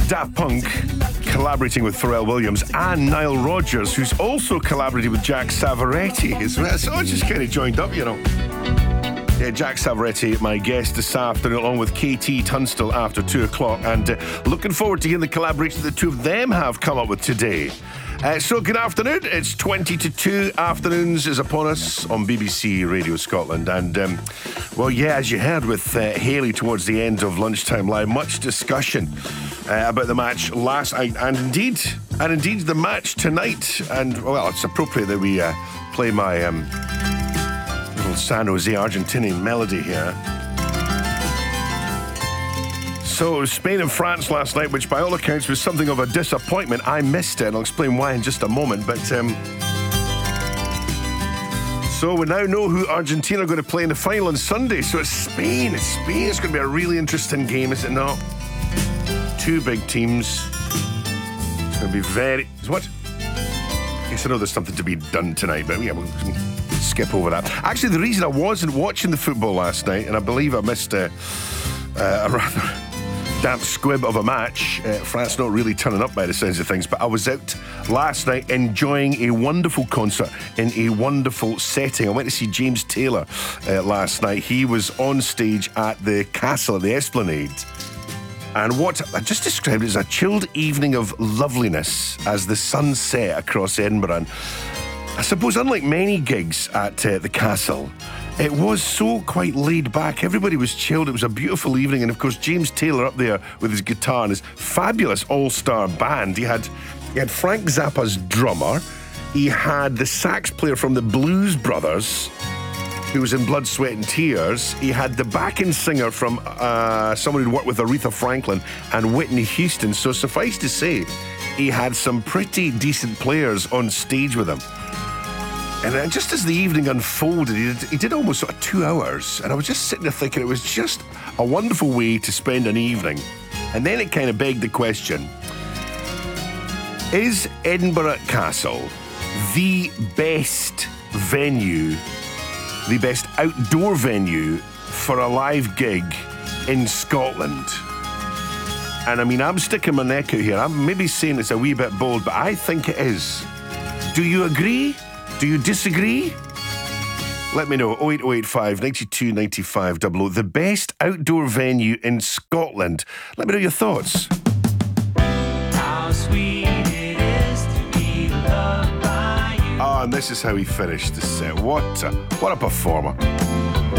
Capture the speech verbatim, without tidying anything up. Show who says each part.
Speaker 1: Daft Punk collaborating with Pharrell Williams and Nile Rodgers, who's also collaborated with Jack Savaretti. It's, it's all just kind of joined up, you know. Yeah, Jack Savaretti, my guest this afternoon, along with K T Tunstall after two o'clock. And uh, looking forward to hearing the collaboration the two of them have come up with today. Uh, so, good afternoon. It's twenty to two. Afternoons is upon us on B B C Radio Scotland. And, um, well, yeah, as you heard with uh, Hayley towards the end of Lunchtime Live, much discussion uh, about the match last night. And indeed, and indeed, the match tonight. And, well, it's appropriate that we uh, play my um, little San Jose Argentinian melody here. So it was Spain and France last night, which by all accounts was something of a disappointment. I missed it, and I'll explain why in just a moment. But um, so we now know who Argentina are going to play in the final on Sunday. So it's Spain. It's Spain. It's going to be a really interesting game, is it not? Two big teams. It's going to be very... What? Yes, I know there's something to be done tonight, but yeah, we'll skip over that. Actually, the reason I wasn't watching the football last night, and I believe I missed uh, uh, a rather... damp squib of a match. Uh, France not really turning up by the sounds of things, but I was out last night enjoying a wonderful concert in a wonderful setting. I went to see James Taylor uh, last night. He was on stage at the Castle, at the Esplanade. And what I just described it as a chilled evening of loveliness as the sun set across Edinburgh. And I suppose, unlike many gigs at uh, the Castle, it was so quite laid back. Everybody was chilled. It was a beautiful evening. And of course, James Taylor up there with his guitar and his fabulous all-star band. He had he had Frank Zappa's drummer. He had the sax player from the Blues Brothers, who was in Blood, Sweat and Tears. He had the backing singer from uh, someone who'd worked with Aretha Franklin and Whitney Houston. So suffice to say, he had some pretty decent players on stage with him. And then just as the evening unfolded, he did, he did almost sort of two hours. And I was just sitting there thinking it was just a wonderful way to spend an evening. And then it kind of begged the question, is Edinburgh Castle the best venue, the best outdoor venue for a live gig in Scotland? And I mean, I'm sticking my neck out here. I'm maybe saying it's a wee bit bold, but I think it is. Do you agree? Do you disagree? Let me know. oh eight oh eight five, nine two nine five double oh. The best outdoor venue in Scotland. Let me know your thoughts. How sweet it is to be loved by you. Ah, and this is how he finished the set. What a, what a performer.